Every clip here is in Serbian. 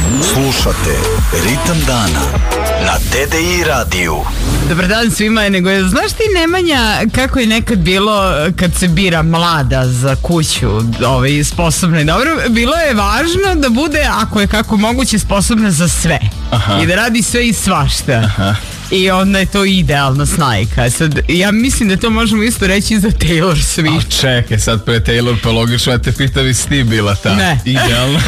Slušate Ritam dana na TDI radiju. Dobar dan svima, nego znaš ti Nemanja kako je nekad bilo kad se bira mlada za kuću, sposobna i dobro, bilo je važno da bude, ako je kako moguće, sposobna za sve. Aha. I da radi sve i svašta. Aha. I onda je to idealna snajka. Sad, ja mislim da to možemo isto reći za Taylor Swift. A čekaj, sad pre Taylor, pa logično ja te pitam, si ti bila ta idealna?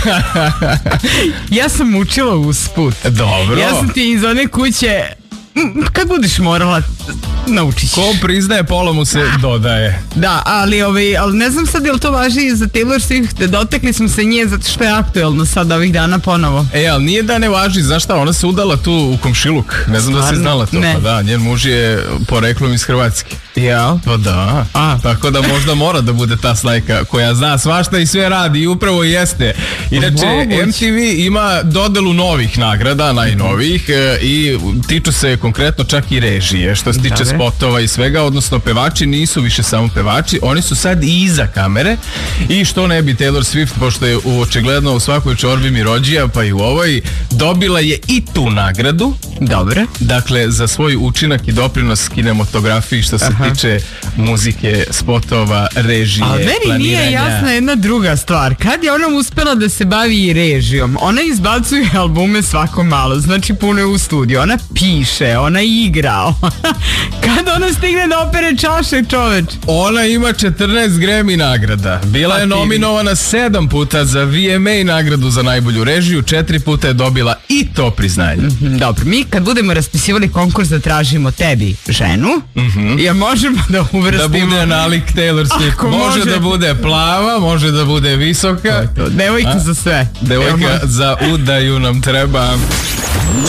Ja sam učila usput. Dobro. Ja sam ti iz one kuće, kad budeš morala, naučiš. Ko priznaje, pola mu se dodaje. Da, ali ne znam sad je li to važi i za Taylor Swift. Dotekli smo se nje zato što je aktuelno sad ovih dana ponovo. Ali nije da ne važi, znaš šta, ona se udala tu u komšiluk. Ne znam da si znala to. Ne. Pa da, njen muž je poreklom iz Hrvatske. Ja? Pa da. Tako da možda mora da bude ta snajka koja zna svašta i sve radi i upravo jeste. Inače, MTV ima dodelu novih nagrada, najnovijih, i tiču se konkretno čak i režije, što se tiče spotova i svega, odnosno pevači nisu više samo pevači, oni su sad i iza kamere, i što ne bi Taylor Swift, pošto je očigledno u svakoj čorbi mi rođija, pa i u ovoj, dobila je i tu nagradu. Dobre. Dakle, za svoj učinak i doprinos kinematografiji što se tiče muzike, spotova, režije, planiranja. Ali meni nije jasna jedna druga stvar. Kad je ona uspela da se bavi i režijom? Ona izbacuje albume svako malo, znači puno je u studiju. Ona piše, ona igra. Kad ona stigne da opere čaše, čoveč? Ona ima 14 Grammy nagrada. Bila je nominovana 7 puta za VMA nagradu za najbolju režiju, 4 puta je dobila i to priznanje. Dobro, mi kad budemo raspisivali konkurs da tražimo tebi ženu, ja možemo da uvrstimo... Da bude nalik Taylor Swift. Može da bude plava, može da bude visoka. Devojka za sve. Devojka za udaju nam treba.